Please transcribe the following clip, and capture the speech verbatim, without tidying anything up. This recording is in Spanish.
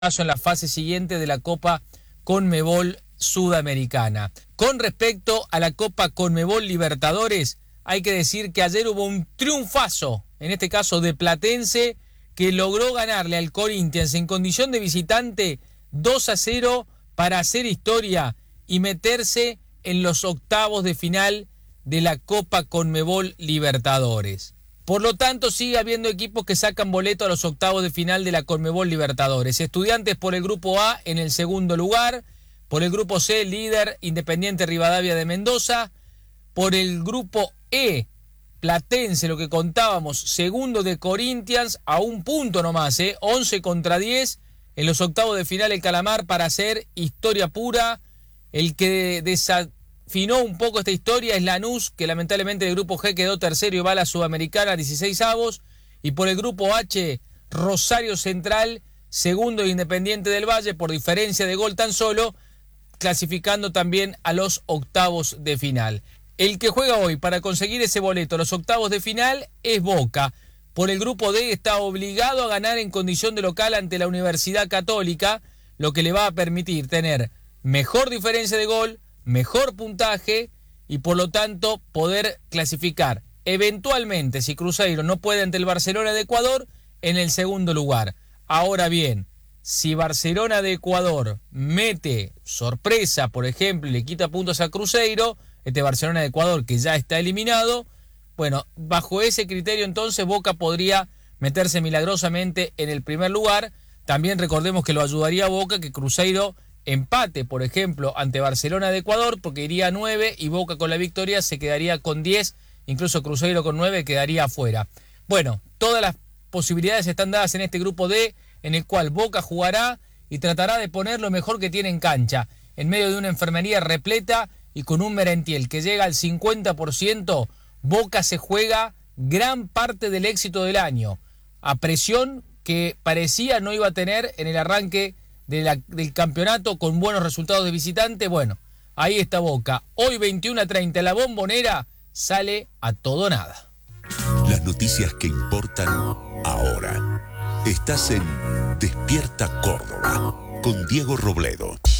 en la fase siguiente de la Copa Conmebol Sudamericana. Con respecto a la Copa Conmebol Libertadores, hay que decir que ayer hubo un triunfazo, en este caso de Platense, que logró ganarle al Corinthians en condición de visitante dos a cero para hacer historia y meterse en los octavos de final de la Copa Conmebol Libertadores. Por lo tanto, sigue habiendo equipos que sacan boleto a los octavos de final de la Conmebol Libertadores. Estudiantes por el grupo A en el segundo lugar, por el grupo C, líder Independiente Rivadavia de Mendoza, por el grupo E, Platense, lo que contábamos, segundo de Corinthians, a un punto nomás, ¿eh? once contra diez, en los octavos de final el Calamar para hacer historia pura. El que desafinó un poco esta historia es Lanús, que lamentablemente el grupo G quedó tercero y va a la Sudamericana, dieciséis avos, y por el grupo H, Rosario Central, segundo de Independiente del Valle, por diferencia de gol tan solo, clasificando también a los octavos de final. El que juega hoy para conseguir ese boleto a los octavos de final es Boca. Por el grupo D está obligado a ganar en condición de local ante la Universidad Católica, lo que le va a permitir tener mejor diferencia de gol, mejor puntaje y por lo tanto poder clasificar eventualmente, si Cruzeiro no puede ante el Barcelona de Ecuador, en el segundo lugar. Ahora bien, si Barcelona de Ecuador mete sorpresa, por ejemplo, y le quita puntos a Cruzeiro, este Barcelona de Ecuador que ya está eliminado, bueno, bajo ese criterio entonces Boca podría meterse milagrosamente en el primer lugar. También recordemos que lo ayudaría a Boca que Cruzeiro empate, por ejemplo, ante Barcelona de Ecuador, porque iría a nueve y Boca con la victoria se quedaría con diez, incluso Cruzeiro con nueve quedaría afuera. Bueno, todas las posibilidades están dadas en este grupo D, en el cual Boca jugará y tratará de poner lo mejor que tiene en cancha, en medio de una enfermería repleta y con un Merentiel que llega al cincuenta por ciento, Boca se juega gran parte del éxito del año, a presión que parecía no iba a tener en el arranque de la, del campeonato con buenos resultados de visitante. Bueno, ahí está Boca. Hoy veintiuno a treinta la Bombonera sale a todo nada. Las noticias que importan ahora. Estás en Despierta Córdoba con Diego Robledo.